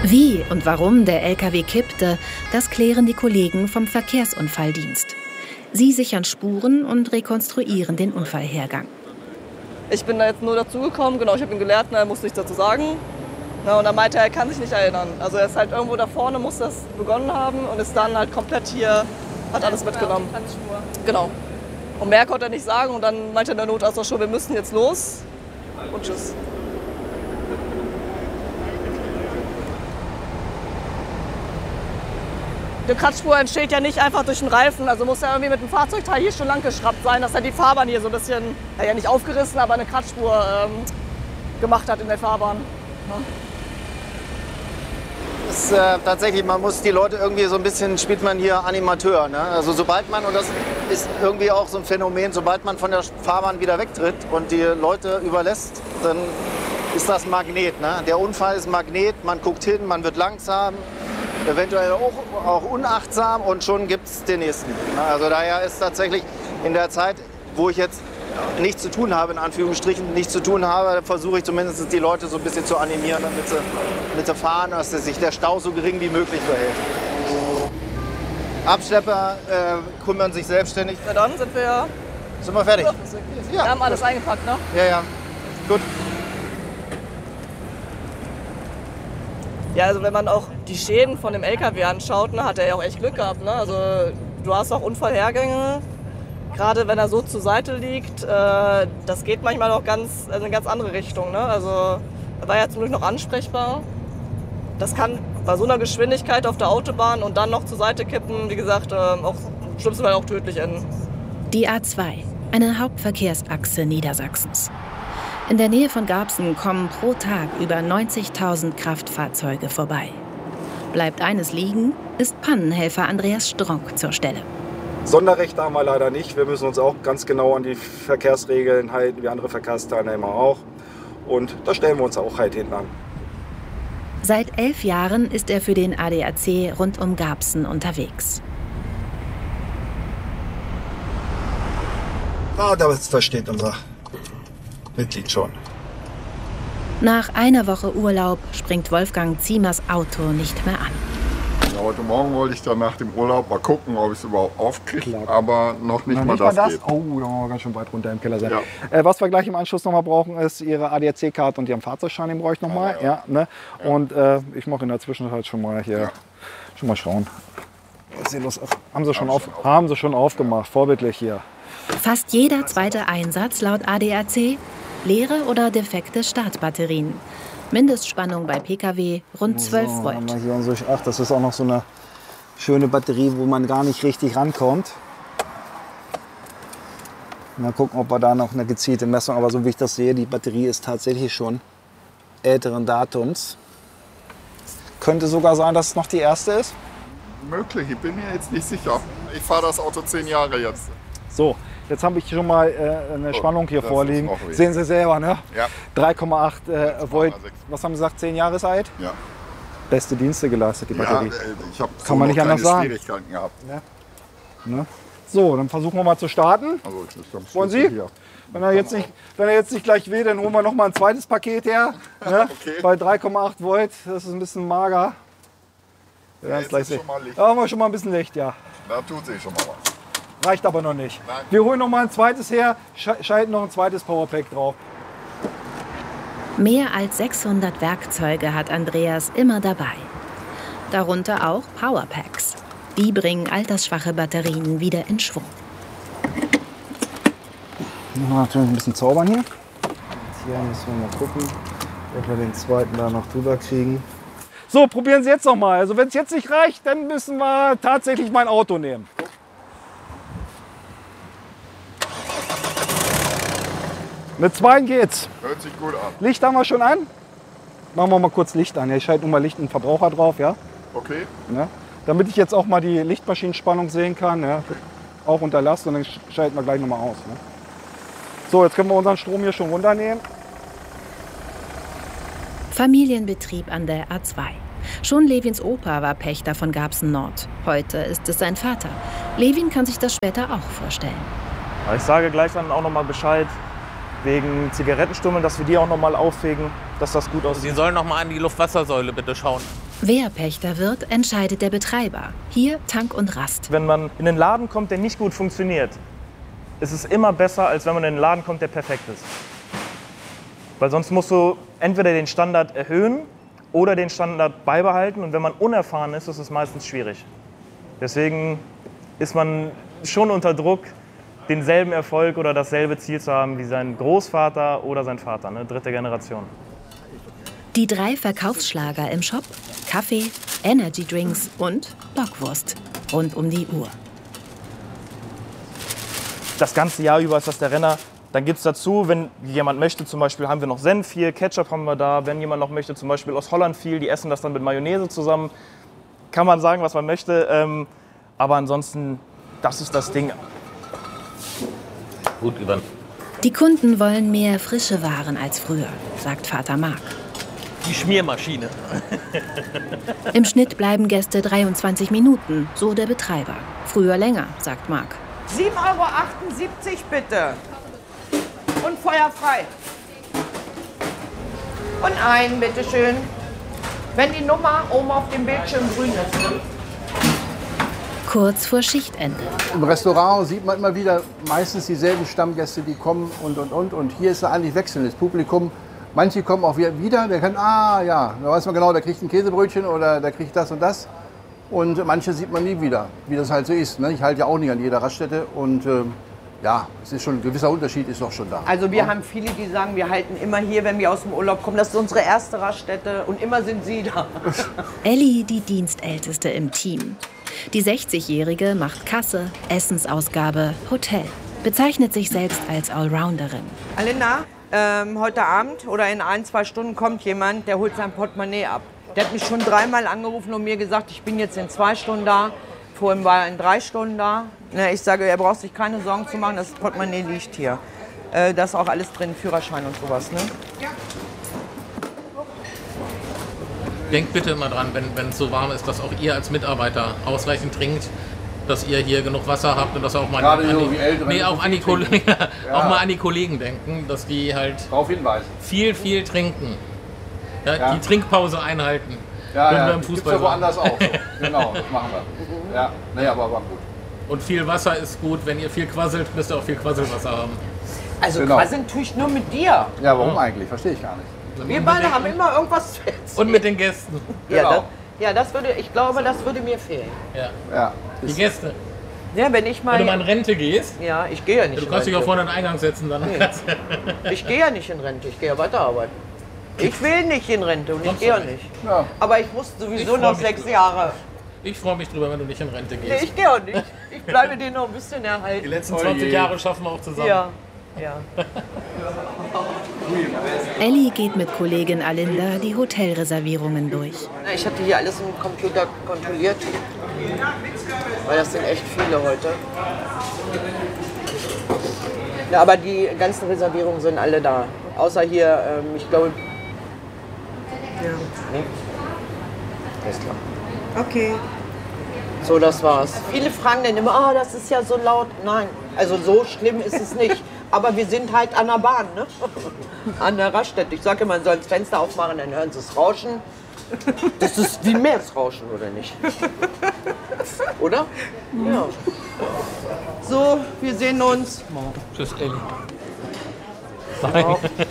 Wie und warum der LKW kippte, das klären die Kollegen vom Verkehrsunfalldienst. Sie sichern Spuren und rekonstruieren den Unfallhergang. Ich bin da jetzt nur dazugekommen, genau, ich habe ihn gelehrt, er muss nichts dazu sagen. Na, und dann meinte er kann sich nicht erinnern. Also er ist halt irgendwo da vorne, muss das begonnen haben und ist dann halt komplett hier, hat alles mitgenommen. Genau. Und mehr konnte er nicht sagen und dann meinte der Notarzt auch schon, wir müssen jetzt los und tschüss. Die Kratzspur entsteht ja nicht einfach durch den Reifen, also muss ja irgendwie mit dem Fahrzeugteil hier schon lang geschraubt sein, dass er die Fahrbahn hier so ein bisschen, ja nicht aufgerissen, aber eine Kratzspur gemacht hat in der Fahrbahn. Ja. Ist, tatsächlich, man muss die Leute irgendwie so ein bisschen, spielt man hier Animateur. Ne? Also sobald man, und das ist irgendwie auch so ein Phänomen, sobald man von der Fahrbahn wieder wegtritt und die Leute überlässt, dann ist das Magnet. Ne? Der Unfall ist Magnet, man guckt hin, man wird langsam, eventuell auch unachtsam und schon gibt es den nächsten. Also daher ist tatsächlich in der Zeit, wo ich jetzt nichts zu tun habe, in Anführungsstrichen nichts zu tun habe, versuche ich zumindest die Leute so ein bisschen zu animieren, damit sie fahren, dass sich der Stau so gering wie möglich verhält. Abschlepper kümmern sich selbstständig. Na dann sind wir fertig. Wir haben alles eingepackt, ne? Ja, gut. Ja, also wenn man auch die Schäden von dem LKW anschaut, ne, hat er ja auch echt Glück gehabt. Ne? Also du hast auch Unfallhergänge, gerade wenn er so zur Seite liegt, das geht manchmal auch in eine ganz andere Richtung. Ne? Also er war ja zum Glück noch ansprechbar. Das kann bei so einer Geschwindigkeit auf der Autobahn und dann noch zur Seite kippen, wie gesagt, auch im schlimmsten Fall auch tödlich enden. Die A2, eine Hauptverkehrsachse Niedersachsens. In der Nähe von Garbsen kommen pro Tag über 90.000 Kraftfahrzeuge vorbei. Bleibt eines liegen, ist Pannenhelfer Andreas Stronk zur Stelle. Sonderrechte haben wir leider nicht. Wir müssen uns auch ganz genau an die Verkehrsregeln halten, wie andere Verkehrsteilnehmer auch. Und da stellen wir uns auch halt hinten an. Seit 11 Jahren ist er für den ADAC rund um Garbsen unterwegs. Das versteht unser Mitglied schon. Nach einer Woche Urlaub springt Wolfgang Ziemers Auto nicht mehr an. Ja, heute Morgen wollte ich dann nach dem Urlaub mal gucken, ob ich es überhaupt aufkriege, aber noch nicht mal das geht. Oh, da wollen wir ganz schön weit runter im Keller sein. Ja. Was wir gleich im Anschluss noch mal brauchen, ist Ihre ADAC-Karte und Ihren Fahrzeugschein, den brauche ich noch mal. Ja, ne? Ja. Und ich mache in der Zwischenzeit schon mal hier, schon mal schauen. Haben Sie schon aufgemacht, vorbildlich hier. Fast jeder zweite Einsatz laut ADAC leere oder defekte Startbatterien. Mindestspannung bei Pkw rund 12 Volt. Ach, das ist auch noch so eine schöne Batterie, wo man gar nicht richtig rankommt. Mal gucken, ob wir da noch eine gezielte Messung, aber so wie ich das sehe, die Batterie ist tatsächlich schon älteren Datums. Könnte sogar sein, dass es noch die erste ist. Möglich, ich bin mir jetzt nicht sicher. Ich fahre das Auto 10 Jahre jetzt. So, jetzt habe ich schon mal eine Spannung hier vorliegen. Sehen Sie selber, ne? Ja. 3,8 Volt. Was haben Sie gesagt, 10 Jahre alt? Ja. Beste Dienste geleistet, die Batterie. Ja, ich habe so man nicht anders sagen. Schwierigkeiten gehabt. Ja. Ne? So, dann versuchen wir mal zu starten. Also, wollen Sie? Hier. Wenn er jetzt nicht gleich will, dann holen wir noch mal ein zweites Paket her. Ne? Okay. Bei 3,8 Volt, das ist ein bisschen mager. Ja, jetzt ist schon mal Licht. Da haben wir schon mal ein bisschen Licht, ja. Da tut sich schon mal was. Reicht aber noch nicht. Nein. Wir holen noch mal ein zweites her, schalten noch ein zweites Powerpack drauf. Mehr als 600 Werkzeuge hat Andreas immer dabei. Darunter auch Powerpacks. Die bringen altersschwache Batterien wieder in Schwung. Müssen wir natürlich ein bisschen zaubern hier. Hier müssen wir mal gucken, ob wir den zweiten da noch drüber kriegen. So, probieren Sie jetzt noch mal. Also wenn es jetzt nicht reicht, dann müssen wir tatsächlich mein Auto nehmen. Mit 2 geht's. Hört sich gut an. Licht haben wir schon an. Machen wir mal kurz Licht an. Ich schalte nur mal Licht und Verbraucher drauf, ja. Okay. Ja. Damit ich jetzt auch mal die Lichtmaschinenspannung sehen kann, ja. Auch unter Last und dann schalten wir gleich noch mal aus. Ne? So, jetzt können wir unseren Strom hier schon runternehmen. Familienbetrieb an der A2. Schon Levins Opa war Pächter von Garbsen Nord. Heute ist es sein Vater. Levin kann sich das später auch vorstellen. Ich sage gleich dann auch noch mal Bescheid wegen Zigarettenstummeln, dass wir die auch noch mal auffegen, dass das gut aussieht. Sie sollen noch mal an die Luftwassersäule bitte schauen. Wer Pächter wird, entscheidet der Betreiber. Hier Tank und Rast. Wenn man in einen Laden kommt, der nicht gut funktioniert, ist es immer besser, als wenn man in einen Laden kommt, der perfekt ist. Weil sonst musst du entweder den Standard erhöhen oder den Standard beibehalten. Und wenn man unerfahren ist, ist es meistens schwierig. Deswegen ist man schon unter Druck, denselben Erfolg oder dasselbe Ziel zu haben wie sein Großvater oder sein Vater, ne? 3. Generation. Die 3 Verkaufsschlager im Shop: Kaffee, Energydrinks und Bockwurst. Rund um die Uhr. Das ganze Jahr über ist das der Renner. Dann gibt es dazu, wenn jemand möchte, zum Beispiel haben wir noch Senf viel, Ketchup haben wir da. Wenn jemand noch möchte, zum Beispiel aus Holland viel, die essen das dann mit Mayonnaise zusammen. Kann man sagen, was man möchte. Aber ansonsten, das ist das Ding. Gut über. Die Kunden wollen mehr frische Waren als früher, sagt Vater Marc. Die Schmiermaschine. Im Schnitt bleiben Gäste 23 Minuten, so der Betreiber. Früher länger, sagt Marc. 7,78 € bitte. Und feuerfrei. Und einen, bitteschön. Wenn die Nummer oben auf dem Bildschirm grün ist. Kurz vor Schichtende. Im Restaurant sieht man immer wieder meistens dieselben Stammgäste, die kommen und. Und hier ist eigentlich wechselndes Publikum. Manche kommen auch wieder, der kann, da weiß man genau, der kriegt ein Käsebrötchen oder der kriegt das und das. Und manche sieht man nie wieder, wie das halt so ist. Ne? Ich halte ja auch nicht an jeder Raststätte und es ist schon ein gewisser Unterschied, ist doch schon da. Also wir haben viele, die sagen, wir halten immer hier, wenn wir aus dem Urlaub kommen. Das ist unsere erste Raststätte und immer sind sie da. Elli, die Dienstälteste im Team. Die 60-Jährige macht Kasse, Essensausgabe, Hotel. Bezeichnet sich selbst als Allrounderin. Alinda, heute Abend oder in 1-2 Stunden kommt jemand, der holt sein Portemonnaie ab. Der hat mich schon 3-mal angerufen und mir gesagt, ich bin jetzt in 2 Stunden da. Vorhin war er in 3 Stunden da. Ich sage, er braucht sich keine Sorgen zu machen, das Portemonnaie liegt hier. Da ist auch alles drin, Führerschein und sowas. Ne? Denkt bitte immer dran, wenn es so warm ist, dass auch ihr als Mitarbeiter ausreichend trinkt, dass ihr hier genug Wasser habt und dass auch mal auch an die Kollegen denken, dass die halt viel trinken. Die Trinkpause einhalten. Ja, im Fußball. Gibt's ja woanders auch. Genau, das machen wir. Ja, nee, aber war gut. Und viel Wasser ist gut. Wenn ihr viel quasselt, müsst ihr auch viel Quasselwasser haben. Also quasseln tue ich nur mit dir. Ja, warum eigentlich? Verstehe ich gar nicht. Wir beide haben immer irgendwas zu erzählen. Und mit den Gästen. Genau. Ich glaube, das würde mir fehlen. Ja. Die Gäste. Ja, wenn du mal in Rente gehst? Ja, ich gehe ja nicht. Du kannst dich auch vorne in den Eingang setzen. Dann. Nee. Ich gehe ja nicht in Rente, ich gehe ja weiterarbeiten. Ich will nicht in Rente und ich gehe ja nicht. Ja. Aber ich muss sowieso noch 6 Jahre. Ich freue mich drüber, wenn du nicht in Rente gehst. Nee, ich gehe auch nicht. Ich bleibe dir noch ein bisschen erhalten. Die letzten 20 Jahre schaffen wir auch zusammen. Ja. Elli geht mit Kollegin Alinda die Hotelreservierungen durch. Ich hatte hier alles im Computer kontrolliert, weil das sind echt viele heute. Ja, aber die ganzen Reservierungen sind alle da. Außer hier, ich glaube... Ja. Nee. Alles klar. Okay. So, das war's. Viele fragen dann immer, das ist ja so laut. Nein, also so schlimm ist es nicht. Aber wir sind halt an der Bahn, ne? An der Raststätte. Ich sage immer, man soll das Fenster aufmachen, dann hören sie es rauschen. Das ist wie Meeresrauschen, oder nicht? Oder? Ja. So, wir sehen uns. Tschüss, Elli. Nein.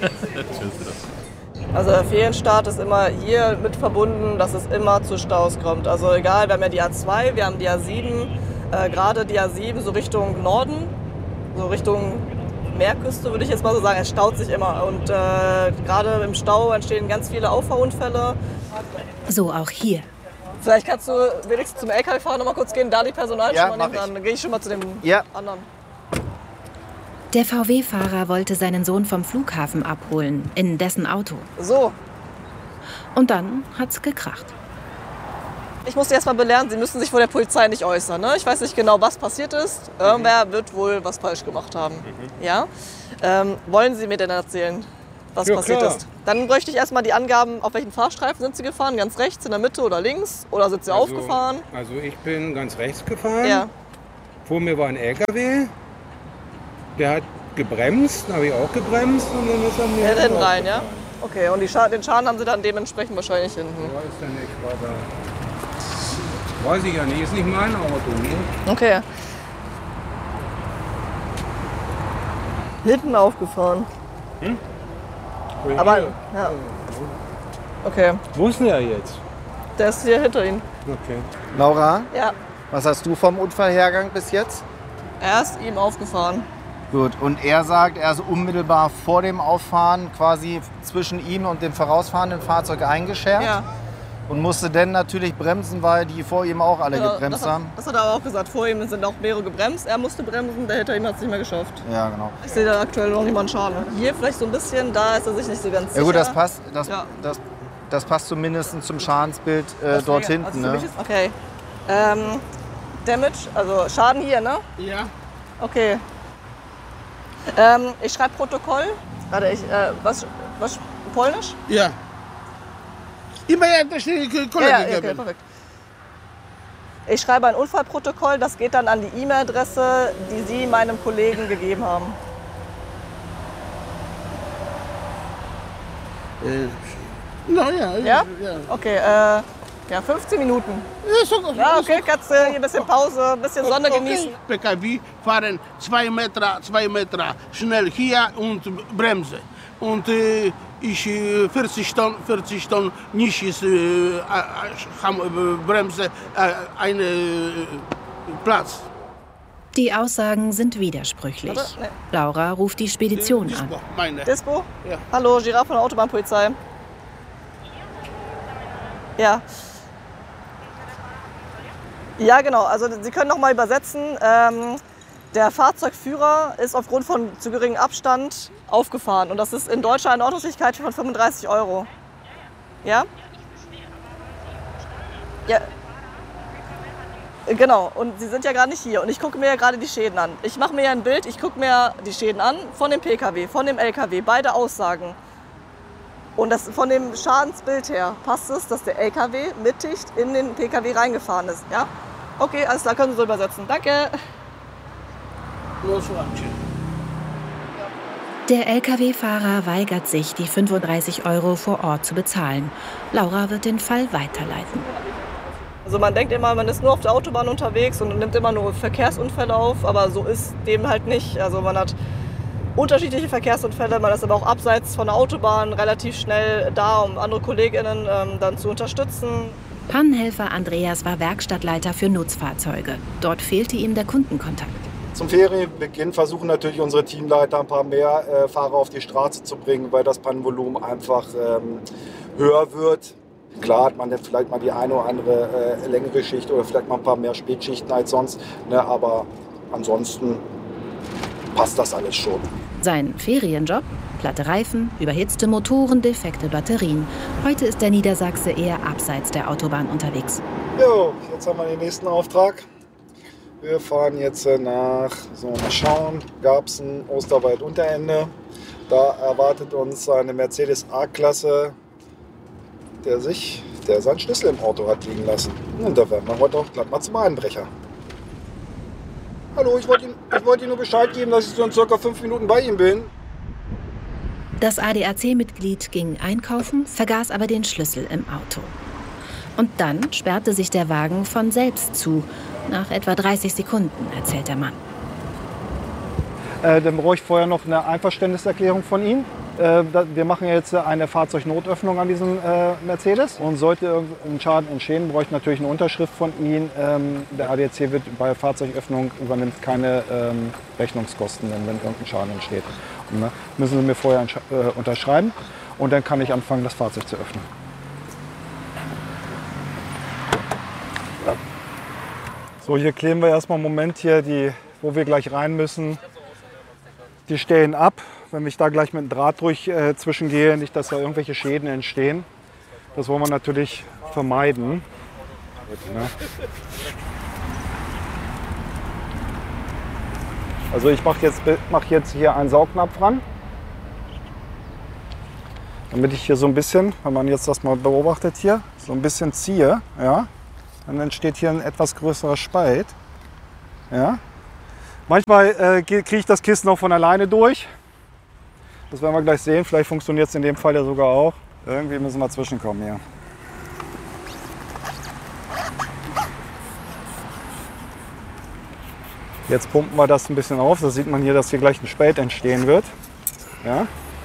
Also der Ferienstart ist immer hier mit verbunden, dass es immer zu Staus kommt. Also egal, wir haben ja die A2, wir haben die A7, gerade die A7 so Richtung Norden, so Richtung Meerküste würde ich jetzt mal so sagen, es staut sich immer. Und gerade im Stau entstehen ganz viele Auffahrunfälle. So auch hier. Vielleicht kannst du wenigstens zum LKW-Fahrer noch mal kurz gehen, da die Personal schon mal nehmen, dann gehe ich schon mal zu dem anderen. Der VW-Fahrer wollte seinen Sohn vom Flughafen abholen, in dessen Auto. So. Und dann hat's gekracht. Ich muss Sie erst mal belehren, Sie müssen sich vor der Polizei nicht äußern. Ne? Ich weiß nicht genau, was passiert ist. Irgendwer wird wohl was falsch gemacht haben. Ja? Wollen Sie mir denn erzählen, was passiert ist? Dann bräuchte ich erst mal die Angaben, auf welchen Fahrstreifen sind Sie gefahren? Ganz rechts, in der Mitte oder links? Oder sind Sie aufgefahren? Also ich bin ganz rechts gefahren. Ja. Vor mir war ein LKW. Der hat gebremst, dann habe ich auch gebremst und dann ist er mir rein, ja? Okay, und den Schaden haben Sie dann dementsprechend wahrscheinlich hinten. Ja, ist ja nicht weiter. Weiß ich ja nicht, ist nicht mein Auto. Ne? Okay. Hinten aufgefahren. Hm? Aber, ja. Okay. Wo ist denn der jetzt? Der ist hier hinter Ihnen. Okay. Laura, Ja. was hast du vom Unfallhergang bis jetzt? Er ist ihm aufgefahren. Gut, und er sagt, er ist unmittelbar vor dem Auffahren quasi zwischen ihm und dem vorausfahrenden Fahrzeug eingeschert. Ja. Und musste dann natürlich bremsen, weil die vor ihm auch alle gebremst haben. Das hat er aber auch gesagt. Vor ihm sind auch mehrere gebremst. Er musste bremsen, der hinter ihm hat es nicht mehr geschafft. Ja, genau. Ich sehe da aktuell noch niemanden Schaden. Hier vielleicht so ein bisschen, da ist er sich nicht so ganz sicher. Ja gut, das passt zumindest zum Schadensbild dort hinten. Ne? Okay. Damage, also Schaden hier, ne? Ja. Okay. Ich schreibe Protokoll. Warte, was Polnisch? Ja. Immer ja, das ist die Kollege. Ja, okay, perfekt. Ich schreibe ein Unfallprotokoll, das geht dann an die E-Mail-Adresse, die Sie meinem Kollegen gegeben haben. Ja? Ja? Okay, ja, 15 Minuten. Ja, okay, kannst du hier ein bisschen Pause, ein bisschen Sonne genießen. PKW fahren 2 Meter schnell hier und Bremse. Und ich 40 Tonnen nicht ist, haben Bremse einen Platz. Die Aussagen sind widersprüchlich. Nee. Laura ruft die Spedition an. Dispo? Ja. Hallo, Giraffe von der Autobahnpolizei. Ja. Ja, genau. Also Sie können noch mal übersetzen. Der Fahrzeugführer ist aufgrund von zu geringem Abstand aufgefahren. Und das ist in Deutschland eine Ordnungswidrigkeit von 35 €. Ja? Ja. Genau. Und Sie sind ja gerade nicht hier. Und ich gucke mir ja gerade die Schäden an. Ich mache mir ja ein Bild, ich gucke mir die Schäden an von dem PKW, von dem LKW. Beide Aussagen. Und das, von dem Schadensbild her passt es, dass der LKW mittig in den PKW reingefahren ist. Ja? Okay, alles klar, können Sie so übersetzen. Danke. Der LKW-Fahrer weigert sich, die 35 € vor Ort zu bezahlen. Laura wird den Fall weiterleiten. Also man denkt immer, man ist nur auf der Autobahn unterwegs und nimmt immer nur Verkehrsunfälle auf, aber so ist dem halt nicht. Also man hat unterschiedliche Verkehrsunfälle, man ist aber auch abseits von der Autobahn relativ schnell da, um andere KollegInnen dann zu unterstützen. Pannenhelfer Andreas war Werkstattleiter für Nutzfahrzeuge. Dort fehlte ihm der Kundenkontakt. Zum Ferienbeginn versuchen natürlich unsere Teamleiter ein paar mehr Fahrer auf die Straße zu bringen, weil das Pannenvolumen einfach höher wird. Klar hat man dann vielleicht mal die eine oder andere längere Schicht oder vielleicht mal ein paar mehr Spätschichten als sonst, ne, aber ansonsten passt das alles schon. Sein Ferienjob? Platte Reifen, überhitzte Motoren, defekte Batterien. Heute ist der Niedersachse eher abseits der Autobahn unterwegs. Jo, jetzt haben wir den nächsten Auftrag. Wir fahren jetzt nach, so mal schauen, Garbsen, Osterwald, Unterende. Da erwartet uns eine Mercedes A-Klasse, der seinen Schlüssel im Auto hat liegen lassen. Und da werden wir heute auch glatt mal zum Einbrecher. Hallo, ich wollte Ihnen nur Bescheid geben, dass ich so in circa 5 Minuten bei Ihnen bin. Das ADAC-Mitglied ging einkaufen, vergaß aber den Schlüssel im Auto. Und dann sperrte sich der Wagen von selbst zu. Nach etwa 30 Sekunden, erzählt der Mann. Dann brauche ich vorher noch eine Einverständniserklärung von Ihnen. Wir machen jetzt eine Fahrzeugnotöffnung an diesem Mercedes. Und sollte irgendein Schaden entstehen, brauche ich natürlich eine Unterschrift von Ihnen. Der ADAC wird bei Fahrzeugöffnung übernimmt keine Rechnungskosten, wenn irgendein Schaden entsteht. Und, müssen Sie mir vorher unterschreiben und dann kann ich anfangen, das Fahrzeug zu öffnen. So, hier kleben wir erstmal einen Moment hier, wo wir gleich rein müssen. Die stellen ab. Wenn ich da gleich mit dem Draht durch zwischengehe, nicht, dass da irgendwelche Schäden entstehen. Das wollen wir natürlich vermeiden. Also ich mache jetzt hier einen Saugnapf ran. Damit ich hier so ein bisschen, wenn man jetzt das mal beobachtet hier, so ein bisschen ziehe, ja, dann entsteht hier ein etwas größerer Spalt. Ja. Manchmal kriege ich das Kissen auch von alleine durch. Das werden wir gleich sehen. Vielleicht funktioniert es in dem Fall ja sogar auch. Irgendwie müssen wir zwischenkommen hier. Jetzt pumpen wir das ein bisschen auf. Da sieht man hier, dass hier gleich ein Spalt entstehen wird. Ja.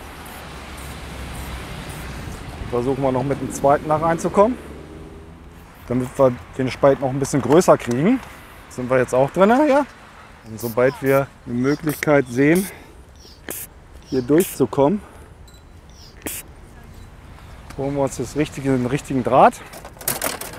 Versuchen wir noch mit dem zweiten nach reinzukommen, damit wir den Spalt noch ein bisschen größer kriegen. Sind wir jetzt auch drin hier. Und sobald wir eine Möglichkeit sehen, hier durchzukommen, holen wir uns den richtigen Draht.